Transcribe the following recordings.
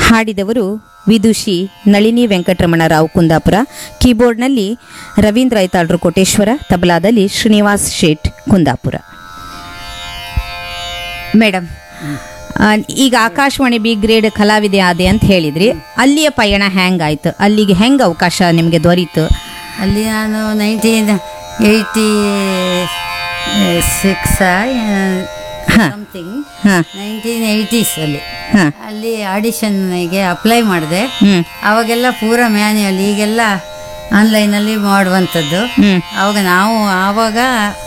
ಹಾಡಿದವರು ವಿದುಷಿ ನಳಿನಿ ವೆಂಕಟರಮಣ ರಾವ್ ಕುಂದಾಪುರ. ಕೀಬೋರ್ಡ್ನಲ್ಲಿ ರವೀಂದ್ರ ಐತಾಳ್ರು ಕೋಟೇಶ್ವರ, ತಬಲಾದಲ್ಲಿ ಶ್ರೀನಿವಾಸ್ ಶೇಟ್ Kundapura. Madam, ಈಗ Akashvani B grade ಕಲಾವಿದೆ ಆದೆ ಅಂತ ಹೇಳಿದ್ರಿ. ಅಲ್ಲಿಯ ಪಯಣ ಹೆಂಗಾಯ್ತು? ಅಲ್ಲಿಗೆ ಹೆಂಗೆ ಅವಕಾಶ ನಿಮಗೆ ದೊರೀತು? ಅಲ್ಲಿ ನಾನು 1986 ಸಮಥಿಂಗ್ 1980s ಅಲ್ಲಿ ಆಡಿಷನ್ಗೆ ಅಪ್ಲೈ ಮಾಡಿದೆ. ಅವಾಗೆಲ್ಲ ಪೂರ ಮ್ಯಾನ್ಯಲ್, ಈಗೆಲ್ಲ ಆನ್ಲೈನಲ್ಲಿ ಮಾಡುವಂಥದ್ದು. ಆವಾಗ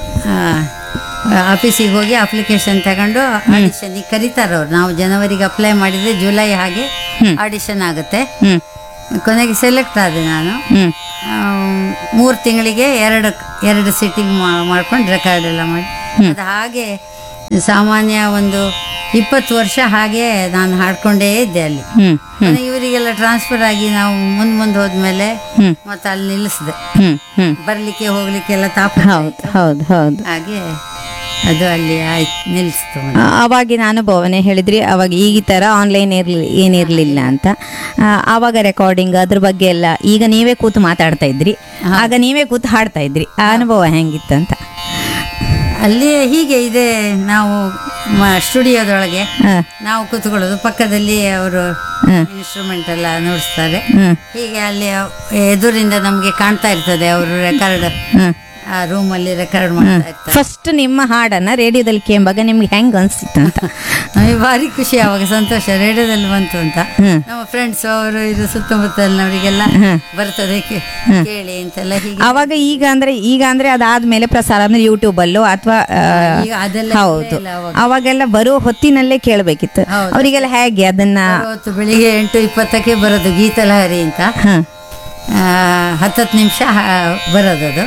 ಆಫೀಸಿಗೆ ಹೋಗಿ ಅಪ್ಲಿಕೇಶನ್ ತಗೊಂಡು ಆಡಿಷನ್ಗೆ ಕರೀತಾರವ್ರು. ನಾವು ಜನವರಿಗೆ ಅಪ್ಲೈ ಮಾಡಿದರೆ ಜುಲೈ ಹಾಗೆ ಆಡಿಷನ್ ಆಗುತ್ತೆ. ಕೊನೆಗೆ ಸೆಲೆಕ್ಟ್ ಆದೆ ನಾನು. 3 ತಿಂಗಳಿಗೆ ಎರಡು ಸಿಟ್ಟಿಂಗ್ ಮಾಡ್ಕೊಂಡು ರೆಕಾರ್ಡ್ ಎಲ್ಲ ಮಾಡಿ ಅದು ಹಾಗೆ ಸಾಮಾನ್ಯ ಒಂದು 20 ವರ್ಷ ಹಾಗೆ ನಾನು ಹಾಡ್ಕೊಂಡೇ ಇದ್ದೆ ಅಲ್ಲಿ. ಇವರಿಗೆಲ್ಲ ಟ್ರಾನ್ಸ್ಫರ್ ಆಗಿ ನಾವು ಮುಂದೆ ಹೋದ್ಮೇಲೆ ಮತ್ತೆ ಅಲ್ಲಿ ನಿಲ್ಲಿಸಿದೆ. ಬರ್ಲಿಕ್ಕೆ ಹೋಗ್ಲಿಕ್ಕೆಲ್ಲ ತಾಪ. ಹೌದು. ಹಾಗೆ ಅದು ಅಲ್ಲಿ ಆಯ್ತು, ನಿಲ್ಲಿಸ್ತು. ಅವಾಗಿನ ಅನುಭವನೇ ಹೇಳಿದ್ರಿ. ಅವಾಗ ಈ ಥರ ಆನ್ಲೈನ್ ಏನಿರಲಿಲ್ಲ ಅಂತ. ಆವಾಗ ರೆಕಾರ್ಡಿಂಗ್ ಅದ್ರ ಬಗ್ಗೆ ಎಲ್ಲ ಈಗ ನೀವೇ ಕೂತು ಮಾತಾಡ್ತಾ ಇದ್ರಿ, ಆಗ ನೀವೇ ಕೂತು ಹಾಡ್ತಾ ಇದ್ರಿ. ಆ ಅನುಭವ ಹೆಂಗಿತ್ತಂತ? ಅಲ್ಲಿ ಹೀಗೆ ಇದೆ, ನಾವು ಸ್ಟುಡಿಯೋದೊಳಗೆ ನಾವು ಕೂತ್ಕೊಳ್ಳೋದು, ಪಕ್ಕದಲ್ಲಿ ಅವರು ಇನ್ಸ್ಟ್ರೂಮೆಂಟ್ ಎಲ್ಲ ನುಡಿಸ್ತಾರೆ. ಹೀಗೆ ಅಲ್ಲಿ ಎದುರಿಂದ ನಮಗೆ ಕಾಣ್ತಾ ಇರ್ತದೆ ಅವರು ರೆಕಾರ್ಡ್, ಆ ರೂಮಲ್ಲಿ ರೆಕಾರ್ಡ್ ಮಾಡ್ತಾ ಇರ್ತಾರೆ. ಫಸ್ಟ್ ನಿಮ್ಮ ಹಾಡನ್ನ ರೇಡಿಯೋದಲ್ಲಿ ಕೇಂಬಾಗ ನಿಮ್ಗೆ ಹೆಂಗ್ ಅನ್ಸಿತ್ತು ಅಂತ? ನಮಗೆ ಭಾರಿ ಖುಷಿ, ಅವಾಗ ಸಂತೋಷ, ರೇಡಿಯೋದಲ್ಲಿ ಬಂತು ಅಂತ. ನಮ್ಮ ಫ್ರೆಂಡ್ಸ್ ಅವರು ಇದು ಸುತ್ತಮುತ್ತಲಿನವರಿಗೆಲ್ಲ ಬರ್ತದೆ ಕೇಳಿ ಅಂತೆಲ್ಲ. ಹೀಗೆ ಅವಾಗ ಈಗ ಅಂದ್ರೆ ಅದಾದ್ಮೇಲೆ ಪ್ರಸಾರ ಅಂದ್ರೆ ಯೂಟ್ಯೂಬ್ ಅಲ್ಲೋ ಅಥವಾ ಹೌದು, ಅವಾಗೆಲ್ಲ ಬರೋ ಹೊತ್ತಿನಲ್ಲೇ ಕೇಳಬೇಕಿತ್ತು. ಅವರಿಗೆಲ್ಲ ಹೇಗೆ ಅದನ್ನ? ಬೆಳಿಗ್ಗೆ 8:20ಕ್ಕೆ ಬರೋದು ಗೀತಲಹರಿ ಅಂತ, 10 ನಿಮಿಷ ಬರೋದದು.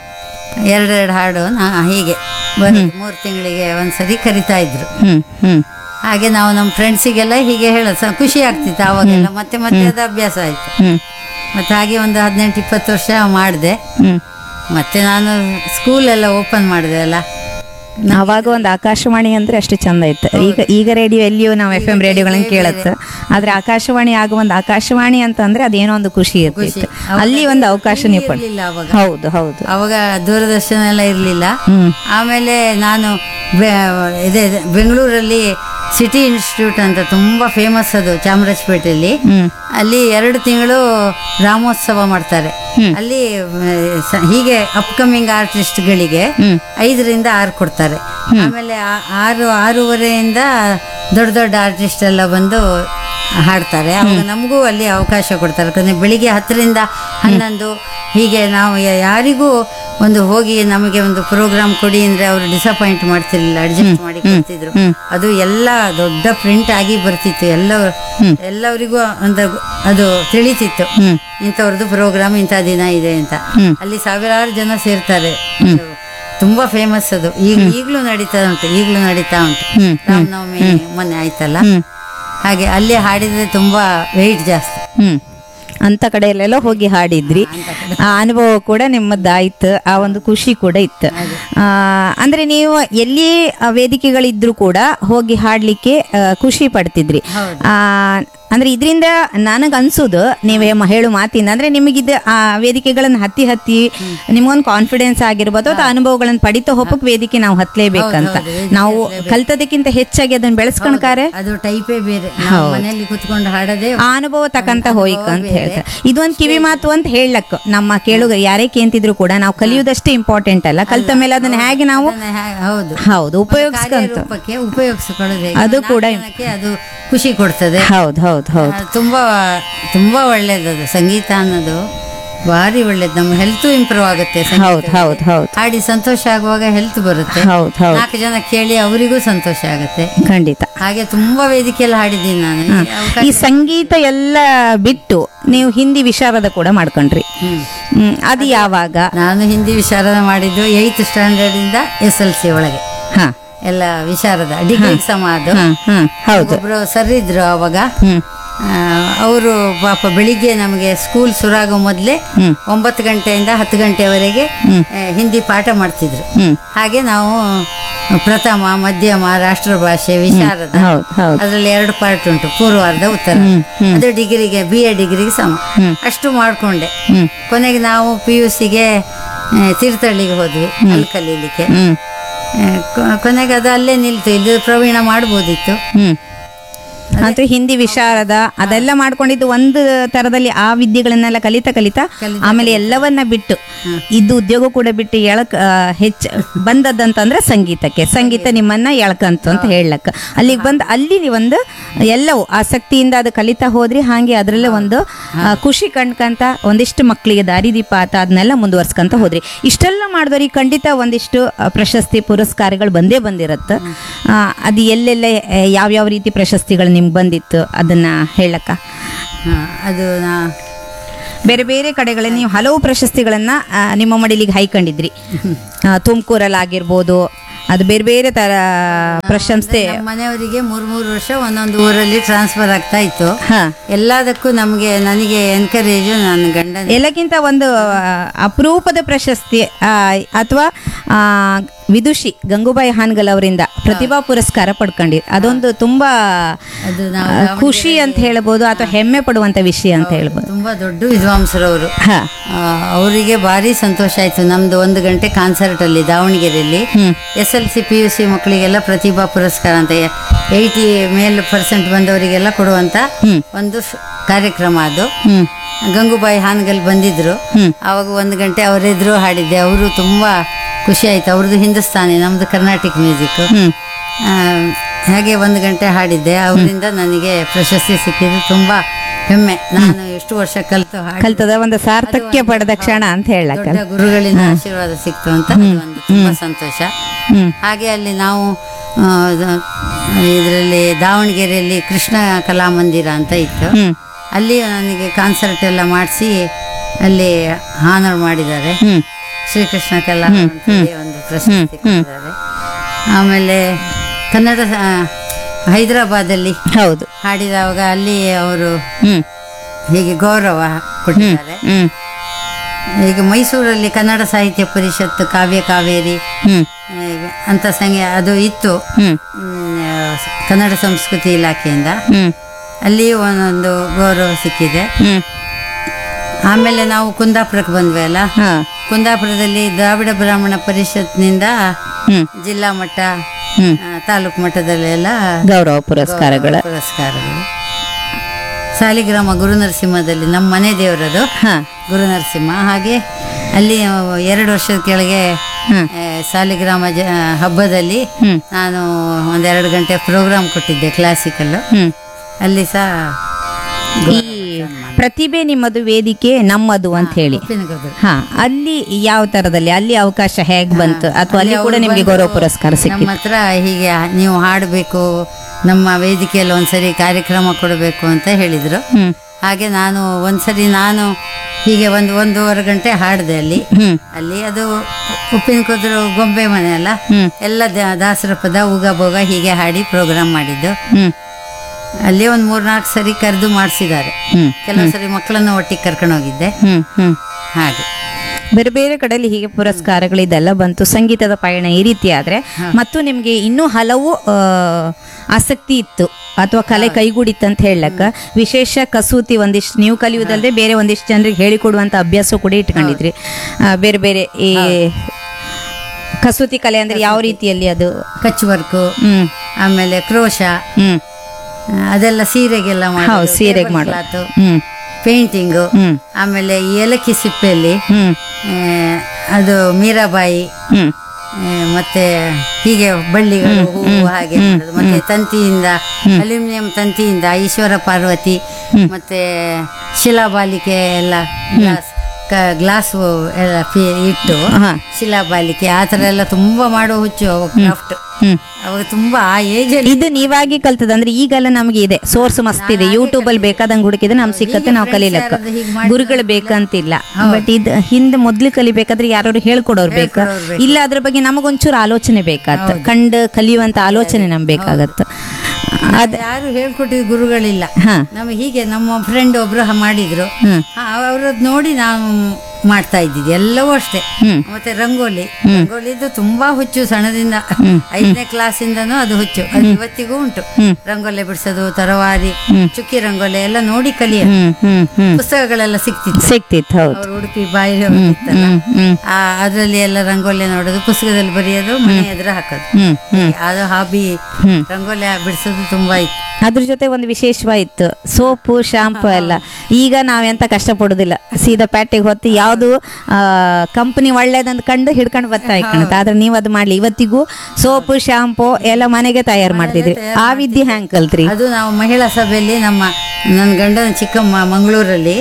2 ಹಾಡು ಹೀಗೆ ಬರೋದು. 3 ತಿಂಗಳಿಗೆ ಒಂದ್ಸರಿ ಕರಿತಾ ಇದ್ರು. ಹಾಗೆ ನಾವು ನಮ್ಮ ಫ್ರೆಂಡ್ಸಿಗೆಲ್ಲ ಹೀಗೆ ಹೇಳೋದು, ಖುಷಿ ಆಗ್ತಿತ್ತು ಆವಾಗೆಲ್ಲ. ಮತ್ತೆ ಅದು ಅಭ್ಯಾಸ ಆಯ್ತು. ಮತ್ತೆ ಹಾಗೆ ಒಂದು 18-20 ವರ್ಷ ಮಾಡಿದೆ. ಮತ್ತೆ ನಾನು ಸ್ಕೂಲೆಲ್ಲ ಓಪನ್ ಮಾಡಿದೆ ಅಲ್ಲ. ಅವಾಗ ಒಂದು ಆಕಾಶವಾಣಿ ಅಂದ್ರೆ ಅಷ್ಟು ಚಂದ ಇತ್ತು. ಈಗ ರೇಡಿಯೋ ಎಲ್ಲಿಯೋ ನಾವು FM ರೇಡಿಯೋಗಳನ್ನ ಕೇಳತ್ತೆ, ಆದ್ರೆ ಆಕಾಶವಾಣಿ ಆಗ ಒಂದು ಆಕಾಶವಾಣಿ ಅಂತ ಅಂದ್ರೆ ಅದೇನೋ ಒಂದು ಖುಷಿ ಇರ್ತಿತ್ತು. ಅಲ್ಲಿ ಒಂದು ಅವಕಾಶನೇ ಪಡ್ಲಿಲ್ಲ. ಹೌದು. ಅವಾಗ ದೂರದರ್ಶನ ಎಲ್ಲ ಇರ್ಲಿಲ್ಲ. ಆಮೇಲೆ ನಾನು ಇದೆ ಬೆಂಗಳೂರಲ್ಲಿ ಸಿಟಿ ಇನ್ಸ್ಟಿಟ್ಯೂಟ್ ಅಂತ ತುಂಬಾ ಫೇಮಸ್, ಅದು ಚಾಮರಾಜಪೇಟೆಯಲ್ಲಿ. ಅಲ್ಲಿ 2 ತಿಂಗಳು ರಾಮೋತ್ಸವ ಮಾಡ್ತಾರೆ. ಅಲ್ಲಿ ಹೀಗೆ ಅಪ್ಕಮಿಂಗ್ ಆರ್ಟಿಸ್ಟ್ಗಳಿಗೆ 5 ರಿಂದ 6 ಕೊಡ್ತಾರೆ. ಆಮೇಲೆ 6-6:30 ದೊಡ್ಡ ಆರ್ಟಿಸ್ಟ್ ಎಲ್ಲ ಬಂದು ಹಾಡ್ತಾರೆ. ಅವಾಗ ನಮಗೂ ಅಲ್ಲಿ ಅವಕಾಶ ಕೊಡ್ತಾರೆ. ಯಾಕಂದ್ರೆ ಬೆಳಿಗ್ಗೆ 10 ರಿಂದ 11 ಹೀಗೆ ನಾವು ಯಾರಿಗೂ ಒಂದು ಹೋಗಿ ನಮಗೆ ಒಂದು ಪ್ರೋಗ್ರಾಮ್ ಕೊಡಿ ಅಂದ್ರೆ ಅವರು ಡಿಸಪಾಯಿಂಟ್ ಮಾಡ್ತಿರ್ಲಿಲ್ಲ, ಅಡ್ಜಸ್ಟ್ ಮಾಡಿ ಕೊಡ್ತಿದ್ರು. ಅದು ಎಲ್ಲ ದೊಡ್ಡ ಪ್ರಿಂಟ್ ಆಗಿ ಬರ್ತಿತ್ತು. ಎಲ್ಲರಿಗೂ ಒಂದು ಅದು ತಿಳಿತಿತ್ತು, ಇಂಥವ್ರದ್ದು ಪ್ರೋಗ್ರಾಮ್ ಇಂಥ ದಿನ ಇದೆ ಅಂತ. ಅಲ್ಲಿ ಸಾವಿರಾರು ಜನ ಸೇರ್ತಾರೆ. ತುಂಬಾ ಫೇಮಸ್ ಅದು. ಈಗಲೂ ನಡೀತಾ ಉಂಟು. ರಾಮನವಮಿ ಮೊನ್ನೆ ಆಯ್ತಲ್ಲ, ಹಾಗೆ ಅಲ್ಲಿ ಹಾಡಿದ್ರೆ ತುಂಬಾ ವೆಯ್ಟ್ ಜಾಸ್ತಿ. ಅಂತ ಕಡೆಯಲ್ಲೆಲ್ಲ ಹೋಗಿ ಹಾಡಿದ್ರಿ. ಆ ಅನುಭವ ಕೂಡ ನಿಮ್ಮದಾಯ್ತು, ಆ ಒಂದು ಖುಷಿ ಕೂಡ ಇತ್ತು. ಅಂದ್ರೆ ನೀವು ಎಲ್ಲಿ ವೇದಿಕೆಗಳಿದ್ರು ಕೂಡ ಹೋಗಿ ಹಾಡ್ಲಿಕ್ಕೆ ಖುಷಿ ಪಡ್ತಿದ್ರಿ. ಅಂದ್ರೆ ಇದರಿಂದ ನನಗೆ ಅನ್ಸೋದು, ನೀವೇ ಹೇಳು ಮಾತಿಂದ ಅಂದ್ರೆ ನಿಮಗಿದ ಆ ವೇದಿಕೆಗಳನ್ನ ಹತ್ತಿ ನಿಮ್ಗೊಂದು ಕಾನ್ಫಿಡೆನ್ಸ್ ಆಗಿರ್ಬೋದು, ಅಥವಾ ಅನುಭವಗಳನ್ನ ಪಡಿತಾ ಹೋಗಕ್ ವೇದಿಕೆ ನಾವು ಹತ್ಲೇಬೇಕಂತ. ನಾವು ಕಲ್ತದಕ್ಕಿಂತ ಹೆಚ್ಚಾಗಿ ಅದನ್ನ ಬೆಳೆಸ್ಕೊಂಡ್ಕಾರೆ ಅದು ಟೈಪೇ ಬೇರೆ. ಮನೆಯಲ್ಲಿ ಕುತ್ಕೊಂಡು ಹಾಡೋದೇ ಆ ಅನುಭವ ತಕಂತ ಹೋಯ್ಕ ಅಂತ ಹೇಳ್ತಾರೆ. ಇದೊಂದು ಕಿವಿ ಮಾತು ಅಂತ ಹೇಳಕ್ ನಮ್ಮ ಕೇಳುಗ ಯಾರೇ ಕೇಂತಿದ್ರು ಕೂಡ ನಾವು ಕಲಿಯುವುದಷ್ಟೇ ಇಂಪಾರ್ಟೆಂಟ್ ಅಲ್ಲ, ಕಲ್ತ ಮೇಲೆ ಅದನ್ನ ಹೇಗೆ ನಾವು ಹೌದು ಉಪಯೋಗಿಸ್ಕೊಳ್ಳೋದು ಅದು ಕೂಡ ಅದು ಖುಷಿ ಕೊಡ್ತದೆ. ಹೌದು ತುಂಬಾ ಒಳ್ಳೇದದು. ಸಂಗೀತ ಅನ್ನೋದು ಭಾರಿ ಒಳ್ಳೇದು. ನಮ್ಮ ಹೆಲ್ತ್ ಇಂಪ್ರೂವ್ ಆಗುತ್ತೆ. ಹೌದು ಹಾಡಿ ಸಂತೋಷ ಆಗುವಾಗ ಹೆಲ್ತ್ ಬರುತ್ತೆ. 4 ಜನ ಕೇಳಿ ಅವರಿಗೂ ಸಂತೋಷ ಆಗುತ್ತೆ. ಖಂಡಿತ. ಹಾಗೆ ತುಂಬಾ ವೇದಿಕೆಯಲ್ಲಿ ಹಾಡಿದ್ದೀನಿ ನಾನು. ಈ ಸಂಗೀತ ಎಲ್ಲ ಬಿಟ್ಟು ನೀವು ಹಿಂದಿ ವಿಶಾರದ ಕೂಡ ಮಾಡ್ಕೊಂಡ್ರಿ. ಅದು ಯಾವಾಗ? ನಾನು ಹಿಂದಿ ವಿಶಾರದ ಮಾಡಿದ್ದು 8th ಸ್ಟ್ಯಾಂಡರ್ಡ್ ಇಂದ SLC ಒಳಗೆ ಎಲ್ಲ ವಿಶಾರದ ಡಿಗ್ರಿ ಸಮ. ಅದು ಒಬ್ರು ಸರ್ ಇದ್ರು ಅವಾಗ, ಅವರು ಪಾಪ ಬೆಳಿಗ್ಗೆ ನಮಗೆ ಸ್ಕೂಲ್ ಶುರುವಾಗೋ ಮೊದಲೇ 9 ಗಂಟೆಯಿಂದ 10 ಗಂಟೆವರೆಗೆ ಹಿಂದಿ ಪಾಠ ಮಾಡ್ತಿದ್ರು. ಹಾಗೆ ನಾವು ಪ್ರಥಮ, ಮಧ್ಯಮ, ರಾಷ್ಟ್ರಭಾಷೆ, ವಿಶಾರದ, ಅದರಲ್ಲಿ 2 ಪಾರ್ಟ್ ಉಂಟು, ಪೂರ್ವಾರ್ಧ, ಉತ್ತರ. ಅದು ಡಿಗ್ರಿಗೆ, BA ಡಿಗ್ರಿಗೆ ಸಮ. ಅಷ್ಟು ಮಾಡ್ಕೊಂಡೆ. ಕೊನೆಗೆ ನಾವು PUCಗೆ ತೀರ್ಥಹಳ್ಳಿಗೆ ಹೋದ್ವಿ ಅಲ್ಲಿ ಕಲೀಲಿಕ್ಕೆ. ಕೊನೆಗೆ ಅದು ಅಲ್ಲೇ ನಿಲ್ತು. ಇದು ಪ್ರವೀಣ ಮಾಡ್ಬೋದಿತ್ತು. ಅಂತೂ ಹಿಂದಿ ವಿಶಾರದ ಅದೆಲ್ಲ ಮಾಡ್ಕೊಂಡಿದ್ದು ಒಂದು ತರದಲ್ಲಿ ಆ ವಿದ್ಯೆಗಳನ್ನೆಲ್ಲ ಕಲಿತಾ ಆಮೇಲೆ ಎಲ್ಲವನ್ನ ಬಿಟ್ಟು ಇದು ಉದ್ಯೋಗ ಕೂಡ ಬಿಟ್ಟು ಹೆಚ್ಚು ಬಂದದ್ದಂತಂದ್ರೆ ಸಂಗೀತ ನಿಮ್ಮನ್ನ ಎಳ್ಕಂತು ಅಂತ ಹೇಳಕ್ಕ ಅಲ್ಲಿಗೆ ಬಂದು ಅಲ್ಲಿ ಒಂದು ಎಲ್ಲವೂ ಆಸಕ್ತಿಯಿಂದ ಅದು ಕಲಿತಾ ಹೋದ್ರಿ. ಹಾಗೆ ಅದರಲ್ಲೇ ಒಂದು ಖುಷಿ ಕಂಡ್ಕಂತ ಒಂದಿಷ್ಟು ಮಕ್ಕಳಿಗೆ ದಾರಿದೀಪ ಆತ ಅದನ್ನೆಲ್ಲ ಮುಂದುವರ್ಸ್ಕೊಂತ ಹೋದ್ರಿ. ಇಷ್ಟೆಲ್ಲ ಮಾಡಿದವ್ರಿಗೆ ಖಂಡಿತ ಒಂದಿಷ್ಟು ಪ್ರಶಸ್ತಿ ಪುರಸ್ಕಾರಗಳು ಬಂದಿರುತ್ತೆ. ಅದು ಎಲ್ಲೆಲ್ಲ ಯಾವ್ಯಾವ ರೀತಿ ಪ್ರಶಸ್ತಿಗಳು ನಿಮ್ಗೆ ಬಂದಿತ್ತು ಅದನ್ನ ಹೇಳಕ್ಕ? ಅದು ಬೇರೆ ಬೇರೆ ಕಡೆಗಳಲ್ಲಿ ನೀವು ಹಲವು ಪ್ರಶಸ್ತಿಗಳನ್ನ ನಿಮ್ಮ ಮಡಿಲಿಗೆ ಹೈಕೊಂಡಿದ್ರಿ. ತುಮಕೂರಲ್ಲಿ ಅದು ಬೇರೆ ಬೇರೆ ತರ ಪ್ರಶಂಸೆ. ಮನೆಯವರಿಗೆ 3 ವರ್ಷ ಒಂದೊಂದು ಊರಲ್ಲಿ ಟ್ರಾನ್ಸ್ಫರ್ ಆಗ್ತಾ ಇತ್ತು. ಎಲ್ಲದಕ್ಕೂ ನನಗೆ ಎನ್ಕರೇಜ್ ನನ್ನ ಗಂಡ. ಎಲ್ಲಕ್ಕಿಂತ ಒಂದು ಅಪರೂಪದ ಪ್ರಶಸ್ತಿ ಅಥವಾ ವಿದುಷಿ ಗಂಗೂಬಾಯಿ ಹಾನ್ಗಲ್ ಅವರಿಂದ ಪ್ರತಿಭಾ ಪುರಸ್ಕಾರ ಪಡ್ಕೊಂಡಿರಿ. ಅದೊಂದು ತುಂಬಾ ಖುಷಿ ಅಂತ ಹೇಳ್ಬೋದು, ಅಥವಾ ಹೆಮ್ಮೆ ಪಡುವಂತ ವಿಷಯ ಅಂತ ಹೇಳ್ಬೋದು. ತುಂಬಾ ದೊಡ್ಡ ವಿದ್ವಾಂಸರವರು. ಅವರಿಗೆ ಭಾರಿ ಸಂತೋಷ ಆಯ್ತು. ನಮ್ದು 1 ಗಂಟೆ ಕಾನ್ಸರ್ಟ್ ಅಲ್ಲಿ ದಾವಣಗೆರೆಯಲ್ಲಿ SLC PUC ಮಕ್ಕಳಿಗೆಲ್ಲ ಪ್ರತಿಭಾ ಪುರಸ್ಕಾರ ಅಂತ 80 ಮೇಲ್% ಬಂದವರಿಗೆಲ್ಲ ಕೊಡುವಂತ ಒಂದು ಕಾರ್ಯಕ್ರಮ. ಅದು ಗಂಗೂಬಾಯಿ ಹಾನ್ಗಲ್ ಬಂದಿದ್ರು. ಅವಾಗ 1 ಗಂಟೆ ಅವರೆದುರು ಹಾಡಿದ್ದೆ. ಅವರು ತುಂಬಾ ಖುಷಿ ಆಯ್ತು. ಅವ್ರದ್ದು ಹಿಂದೂಸ್ತಾನಿ, ನಮ್ದು ಕರ್ನಾಟಿಕ್ ಮ್ಯೂಸಿಕ್. ಹಾಗೆ 1 ಗಂಟೆ ಹಾಡಿದ್ದೆ. ಅವರಿಂದ ನನಗೆ ಪ್ರಶಸ್ತಿ ಸಿಕ್ಕಿದ್ದು ತುಂಬಾ ಹೆಮ್ಮೆ. ನಾನು ಎಷ್ಟು ವರ್ಷ ಕಲ್ತದ ಒಂದು ಸಾರ್ಥಕ್ಯ ಪಡೆದ ಕ್ಷಣ ಅಂತ ಹೇಳಕ್ಕ, ಗುರುಗಳಿಂದ ಆಶೀರ್ವಾದ ಸಿಕ್ತು ಅಂತ ಒಂದು ತುಂಬಾ ಸಂತೋಷ. ಹಾಗೆ ಅಲ್ಲಿ ನಾವು ಇದರಲ್ಲಿ ದಾವಣಗೆರೆಯಲ್ಲಿ ಕೃಷ್ಣ ಕಲಾಮಂದಿರ ಅಂತ ಇತ್ತು. ಅಲ್ಲಿ ನನಗೆ ಕಾನ್ಸರ್ಟ್ ಎಲ್ಲ ಮಾಡಿಸಿ ಅಲ್ಲಿ ಹಾನರ್ ಮಾಡಿದ್ದಾರೆ. ಶ್ರೀಕೃಷ್ಣ ಕಲಾ ಒಂದು ಪ್ರಶಸ್ತಿ ಕೊಟ್ಟಿದ್ದಾರೆ. ಆಮೇಲೆ ಕನ್ನಡ ಹೈದರಾಬಾದಲ್ಲಿ ಹಾಡಿದವಾಗ ಅಲ್ಲಿ ಅವರು ಹೀಗೆ ಗೌರವ ಕೊಟ್ಟಿದ್ದಾರೆ. ಈಗ ಮೈಸೂರಲ್ಲಿ ಕನ್ನಡ ಸಾಹಿತ್ಯ ಪರಿಷತ್ ಕಾವ್ಯ ಕಾವೇರಿ ಅಂತ ಅದು ಇತ್ತು, ಕನ್ನಡ ಸಂಸ್ಕೃತಿ ಇಲಾಖೆಯಿಂದ. ಅಲ್ಲಿ ಒಂದೊಂದು ಗೌರವ ಸಿಕ್ಕಿದೆ. ಆಮೇಲೆ ನಾವು ಕುಂದಾಪುರಕ್ಕೆ ಬಂದ್ವಿ ಅಲ್ಲ, ಕುಂದಾಪುರದಲ್ಲಿ ದ್ರಾವಿಡ ಬ್ರಾಹ್ಮಣ ಪರಿಷತ್ನಿಂದ ಜಿಲ್ಲಾ ಮಟ್ಟ, ತಾಲೂಕು ಮಟ್ಟದಲ್ಲೆಲ್ಲ ಗೌರವ ಪುರಸ್ಕಾರಗಳು. ಸಾಲಿಗ್ರಾಮ ಗುರುನರಸಿಂಹದಲ್ಲಿ ನಮ್ಮ ಮನೆ ದೇವರದು ಗುರುನರಸಿಂಹ. ಹಾಗೆ ಅಲ್ಲಿ 2 ವರ್ಷದ ಕೆಳಗೆ ಸಾಲಿಗ್ರಾಮ ಹಬ್ಬದಲ್ಲಿ ನಾನು 1-2 ಗಂಟೆ ಪ್ರೋಗ್ರಾಮ್ ಕೊಟ್ಟಿದ್ದೆ, ಕ್ಲಾಸಿಕಲ್. ಅಲ್ಲಿ ಸಹ ಪ್ರತಿಭೆ ನಿಮ್ಮದು, ವೇದಿಕೆ ನಮ್ಮದು ಅಂತ ಹೇಳಿ. ಅಲ್ಲಿ ಯಾವ ತರದಲ್ಲಿ ಅಲ್ಲಿ ಅವಕಾಶ ಹೇಗ್ ಬಂತು, ಅಥವಾ ಅಲ್ಲಿ ಕೂಡ ನಿಮ್ಗೆ ಗೌರವ ಪುರಸ್ಕಾರ ಸಿಕ್ಕಿತು? ನಮ್ಮ ಹತ್ರ ಹೀಗೆ ನೀವು ಹಾಡಬೇಕು, ನಮ್ಮ ವೇದಿಕೆಯಲ್ಲಿ ಒಂದ್ಸರಿ ಕಾರ್ಯಕ್ರಮ ಕೊಡಬೇಕು ಅಂತ ಹೇಳಿದ್ರು. ಹಾಗೆ ನಾನು ಒಂದ್ಸರಿ ಹೀಗೆ 1-1.5 ಗಂಟೆ ಹಾಡಿದೆ ಅಲ್ಲಿ. ಅದು ಉಪ್ಪಿನ ಕುದುರು ಗೊಂಬೆ ಮನೆ ಅಲ್ಲ, ಎಲ್ಲ ದಾಸರ ಪದ, ಉಗಬೋಗ ಹೀಗೆ ಹಾಡಿ ಪ್ರೋಗ್ರಾಮ್ ಮಾಡಿದ್ದು. ಅಲ್ಲಿ 3-4 ಸರಿ ಕರೆದು ಮಾಡಿಸಿದ್ದಾರೆ. ಕೆಲವು ಸರಿ ಮಕ್ಕಳನ್ನ ಒಟ್ಟಿಗೆ ಕರ್ಕೊಂಡು ಹೋಗಿದ್ದೆ. ಹಾಗೆ ಬೇರೆ ಬೇರೆ ಕಡೆಯಲ್ಲಿ ಹೀಗೆ ಪುರಸ್ಕಾರಗಳು ಇದೆಲ್ಲ ಬಂತು. ಸಂಗೀತದ ಪಯಣ ಈ ರೀತಿ ಆದ್ರೆ ಮತ್ತು ನಿಮ್ಗೆ ಇನ್ನೂ ಹಲವು ಆಸಕ್ತಿ ಇತ್ತು ಅಥವಾ ಕಲೆ ಕೈಗೂಡಿತ್ತು ಅಂತ ಹೇಳಕ್ಕ, ವಿಶೇಷ ಕಸೂತಿ ಒಂದಿಷ್ಟು ನೀವು ಕಲಿಯುವುದಲ್ಲದೆ ಬೇರೆ ಒಂದಿಷ್ಟು ಜನರಿಗೆ ಹೇಳಿಕೊಡುವಂತ ಅಭ್ಯಾಸ ಕೂಡ ಇಟ್ಕೊಂಡಿದ್ರಿ. ಬೇರೆ ಬೇರೆ ಈ ಕಸೂತಿ ಕಲೆ ಅಂದ್ರೆ ಯಾವ ರೀತಿಯಲ್ಲಿ? ಅದು ಕಚ್ ವರ್ಕು, ಆಮೇಲೆ ಕ್ರೋಶ, ಅದೆಲ್ಲ ಸೀರೆಗೆಲ್ಲ ಸೀರೆಗೆ ಮಾಡೋದು, ಪೇಂಟಿಂಗು, ಆಮೇಲೆ ಏಲಕ್ಕಿ ಸಿಪ್ಪೆಯಲ್ಲಿ ಅದು ಮೀರಾಬಾಯಿ, ಮತ್ತೆ ಹೀಗೆ ಬಳ್ಳಿಗಳು, ಹೂವು ಹಾಗೆ ಮಾಡೋದು. ಮತ್ತೆ ತಂತಿಯಿಂದ, ಅಲ್ಯೂಮಿನಿಯಂ ತಂತಿಯಿಂದ ಈಶ್ವರ ಪಾರ್ವತಿ, ಮತ್ತೆ ಶಿಲಾಬಾಲಿಕೆ ಎಲ್ಲ ಗ್ಲಾಸ್ ಎಲ್ಲ ಇಟ್ಟು ಶಿಲಾಬಾಲಿಕೆ ಆ ಥರ ಎಲ್ಲ ತುಂಬಾ ಮಾಡೋ ಹುಚ್ಚು ಕ್ರಾಫ್ಟ್. ಅವಾಗ ತುಂಬಾ ಆ ಏಜ್ ಅಲ್ಲಿ ಇದು ನೀವಾಗಿ ಕಲ್ತದ ಅಂದ್ರೆ ಈಗೆಲ್ಲ ನಮ್ಗೆ ಇದೆ ಸೋರ್ಸ್ ಮಸ್ತ್ ಇದೆ, ಯೂಟ್ಯೂಬ್ ಅಲ್ಲಿ ಬೇಕಾದಂಗೆ ಹುಡುಕಿದ್ರೆ ನಮ್ ಸಿಕ್ಕತ್ತೆ, ನಾವು ಕಲೀಲಕ್ಕ ಗುರುಗಳು ಬೇಕಂತಿಲ್ಲ. ಬಟ್ ಇದು ಹಿಂದೆ ಮೊದ್ಲು ಕಲಿಬೇಕಾದ್ರೆ ಯಾರು ಹೇಳ್ಕೊಡೋರು ಬೇಕು, ಇಲ್ಲ ಅದ್ರ ಬಗ್ಗೆ ನಮಗೊಂಚೂರು ಆಲೋಚನೆ ಬೇಕಾಗತ್ತೆ, ಕಂಡು ಕಲಿಯುವಂತ ಆಲೋಚನೆ ನಮ್ಗೆ ಬೇಕಾಗತ್ತೆ. ಯಾರು ಹೇಳ್ಕೊಟ್ಟಿದ್ ಗುರುಗಳಿಲ್ಲ. ನಮಗೆ ಹೀಗೆ ನಮ್ಮ ಫ್ರೆಂಡ್ ಒಬ್ರು ಮಾಡಿದ್ರು, ಅವ್ರದ್ ನೋಡಿ ನಾವು ಮಾಡ್ತಾ ಇದ್ದಿದ್ದು ಎಲ್ಲವೂ ಅಷ್ಟೇ. ಮತ್ತೆ ರಂಗೋಲಿದು ತುಂಬಾ ಹುಚ್ಚು ಸಣ್ಣದಿಂದ, 5ನೇ ಕ್ಲಾಸಿಂದನೂ ಅದು ಹುಚ್ಚು, ಅದು ಇವತ್ತಿಗೂ ಉಂಟು. ರಂಗೋಲಿ ಬಿಡಿಸೋದು, ತರವಾರಿ, ಚುಕ್ಕಿ ರಂಗೋಲಿ ಎಲ್ಲ ನೋಡಿ ಕಲಿಯ ಪುಸ್ತಕಗಳೆಲ್ಲ ಸಿಕ್ತಿತ್ತು. ಅವ್ರು ಉಡುಪಿ ಬಾಯಿ ಅದ್ರಲ್ಲಿ ಎಲ್ಲ ರಂಗೋಲಿ ನೋಡೋದು, ಪುಸ್ತಕದಲ್ಲಿ ಬರೆಯೋದು, ಮನೆ ಎದುರು ಹಾಕೋದು, ಅದು ಹಾಬಿ. ರಂಗೋಲಿ ಬಿಡಿಸೋದು ತುಂಬಾ ಇತ್ತು. ಅದ್ರ ಜೊತೆ ಒಂದು ವಿಶೇಷವಾಯಿತು ಸೋಪು ಶಾಂಪು ಎಲ್ಲ. ಈಗ ನಾವೆಂತ ಕಷ್ಟಪಡೋದಿಲ್ಲ, ಸೀದಾ ಪ್ಯಾಟಿಗೆ ಹೊತ್ತು ಯಾವುದು ಕಂಪನಿ ಒಳ್ಳೇದಂತ ಕಂಡು ಹಿಡ್ಕೊಂಡು ಬರ್ತಾ ಇಕ್ಕಣತ್ತೆ. ಆದ್ರೆ ನೀವು ಅದು ಮಾಡ್ಲಿ, ಇವತ್ತಿಗೂ ಸೋಪು ಶಾಂಪು ಎಲ್ಲ ಮನೆಗೆ ತಯಾರು ಮಾಡ್ತಿದ್ರಿ. ಆ ವಿದ್ಯೆ ಹ್ಯಾಂಗ್ ಕಲ್ತ್ರಿ? ಅದು ನಾವು ಮಹಿಳಾ ಸಭೆಯಲ್ಲಿ ನನ್ನ ಗಂಡನ ಚಿಕ್ಕಮ್ಮ ಮಂಗಳೂರಲ್ಲಿ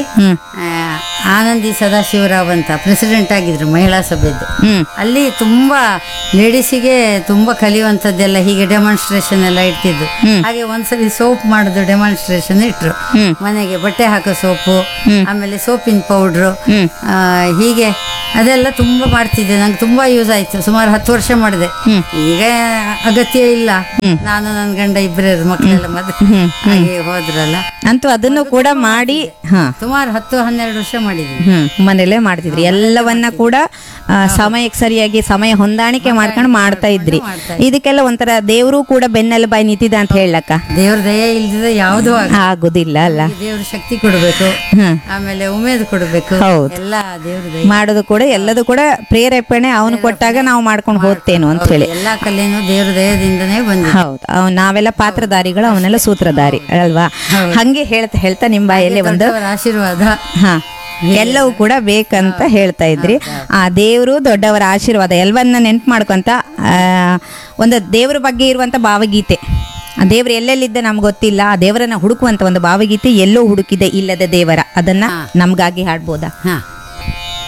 ಆನಂದಿ ಸದಾಶಿವರಾವ್ ಅಂತ ಪ್ರೆಸಿಡೆಂಟ್ ಆಗಿದ್ರು ಮಹಿಳಾ ಸಭೆದ್ದು. ಅಲ್ಲಿ ತುಂಬಾ ಲೇಡೀಸಿಗೆ ತುಂಬಾ ಕಲಿಯುವಂತದ್ದೆಲ್ಲ ಹೀಗೆ ಡೆಮಾನ್ಸ್ಟ್ರೇಷನ್ ಎಲ್ಲ ಇಡ್ತಿದ್ದು. ಹಾಗೆ ಒಂದ್ಸಲಿ ಸೋಪ್ ಮಾಡೋದು ಡೆಮಾನ್ಸ್ಟ್ರೇಷನ್ ಇಟ್ರು, ಮನೆಗೆ ಬಟ್ಟೆ ಹಾಕೋ ಸೋಪು, ಆಮೇಲೆ ಸೋಪಿನ ಪೌಡ್ರು, ಹೀಗೆ ಅದೆಲ್ಲ ತುಂಬಾ ಮಾಡ್ತಿದ್ದೆ. ನಂಗೆ ತುಂಬಾ ಯೂಸ್ ಆಯ್ತು. ಸುಮಾರು 10 ವರ್ಷ ಮಾಡಿದೆ. ಈಗ ಅಗತ್ಯ ಇಲ್ಲ, ನಾನು ನನ್ನ ಗಂಡ ಇಬ್ಬರೇ ಮಕ್ಕಳೆಲ್ಲ ಮದುವೆ ಹಾಗೆ ಹೋದ್ರಲ್ಲ. ಅಂತೂ ಅದನ್ನು ಕೂಡ ಮಾಡಿ ಸುಮಾರು 10-12 ವರ್ಷ ಮಾಡಿದ್ವಿ. ಮನೇಲೆ ಮಾಡ್ತಿದ್ರಿ ಎಲ್ಲವನ್ನ ಕೂಡ ಸಮಯಕ್ಕೆ ಸರಿಯಾಗಿ ಸಮಯ ಹೊಂದಾಣಿಕೆ ಮಾಡ್ಕೊಂಡು ಮಾಡ್ತಾ ಇದ್ರಿ. ಇದಕ್ಕೆಲ್ಲ ಒಂಥರ ದೇವರು ಕೂಡ ಬೆನ್ನೆಲ್ಲ ಬಾಯಿ ನಿಂತಿದೆ ಅಂತ ಹೇಳಕ್ಕ. ದೇವ್ರ ದಯ ಇಲ್ದಿದ್ರೆ ಯಾವ್ದು ಆಗುದಿಲ್ಲ ಅಲ್ಲ. ದೇವ್ರ ಶಕ್ತಿ ಕೊಡ್ಬೇಕು, ಆಮೇಲೆ ಉಮೇದು ಕೊಡ್ಬೇಕು. ಎಲ್ಲ ದೇವ್ರ ದಯ ಮಾಡೋದು ಕೂಡ ಎಲ್ಲದೂ ಕೂಡ ಪ್ರೇರೇಪಣೆ ಅವನು ಕೊಟ್ಟಾಗ ನಾವು ಮಾಡ್ಕೊಂಡು ಹೋಗ್ತೇನು ಅಂತ ಹೇಳಿ. ಎಲ್ಲಾ ಕಲೆನೂ ದೇವ್ರ ದಯದಿಂದನೇ ಬಂದ. ಹೌದು, ನಾವೆಲ್ಲ ಪಾತ್ರಧಾರಿಗಳು, ಅವನೆಲ್ಲ ಸೂತ್ರಧಾರಿ ಅಲ್ವಾ. ಹಂಗೆ ಹೇಳ್ತಾ ನಿಮ್ ಬಾಯಲ್ಲಿ ಒಂದು ಆಶೀರ್ವಾದ ಎಲ್ಲವೂ ಕೂಡ ಬೇಕಂತ ಹೇಳ್ತಾ ಇದ್ರಿ. ಆ ದೇವರು ದೊಡ್ಡವರ ಆಶೀರ್ವಾದ ಎಲ್ಲವನ್ನ ನೆನ್ಪು ಮಾಡ್ಕೊಂತ ಒಂದು ದೇವರ ಬಗ್ಗೆ ಇರುವಂತ ಭಾವಗೀತೆ, ಆ ದೇವರು ಎಲ್ಲೆಲ್ಲಿದ್ದ ನಮ್ಗೆ ಗೊತ್ತಿಲ್ಲ, ಆ ದೇವರನ್ನ ಹುಡುಕುವಂತ ಒಂದು ಭಾವಗೀತೆ, ಎಲ್ಲೋ ಹುಡುಕಿದೆ ಇಲ್ಲದ ದೇವರ, ಅದನ್ನ ನಮ್ಗಾಗಿ ಹಾಡ್ಬೋದಾ?